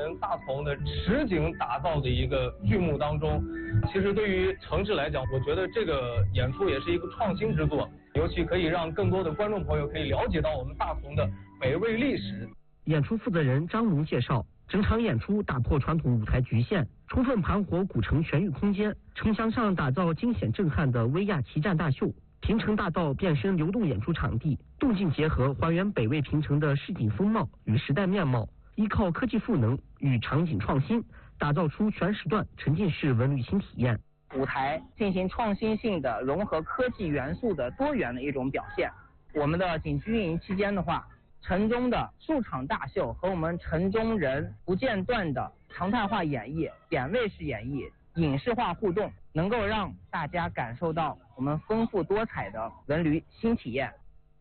们大同的实景打造的一个剧目当中，其实对于城市来讲，我觉得这个演出也是一个创新之作，尤其可以让更多的观众朋友可以了解到我们大同的美味历史。 演出负责人张龙介绍，整场演出打破传统舞台局限，充分盘活古城全域空间，城墙上打造惊险震撼的威亚旗战大秀，平城大道变身流动演出场地，动静结合，还原北魏平城的市井风貌与时代面貌，依靠科技赋能与场景创新，打造出全时段沉浸式文旅新体验。 舞台进行创新性的融合科技元素的多元的一种表现。我们的景区运营期间的话，城中的数场大秀和我们城中人不间断的常态化演绎、点位式演绎、影视化互动，能够让大家感受到我们丰富多彩的文旅新体验。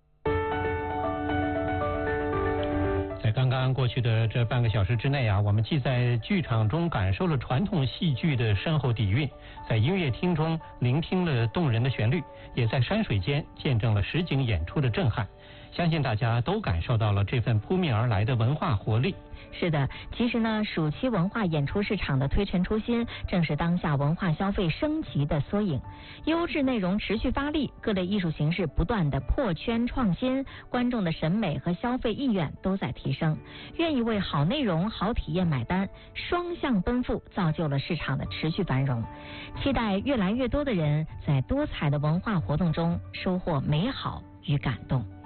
在刚刚过去的这半个小时之内啊，我们既在剧场中感受了传统戏剧的深厚底蕴，在音乐厅中聆听了动人的旋律，也在山水间见证了实景演出的震撼。相信大家都感受到了这份扑面而来的文化活力。 是的，其实呢，暑期文化演出市场的推陈出新，正是当下文化消费升级的缩影。优质内容持续发力，各类艺术形式不断的破圈创新，观众的审美和消费意愿都在提升，愿意为好内容、好体验买单，双向奔赴，造就了市场的持续繁荣。期待越来越多的人在多彩的文化活动中收获美好与感动。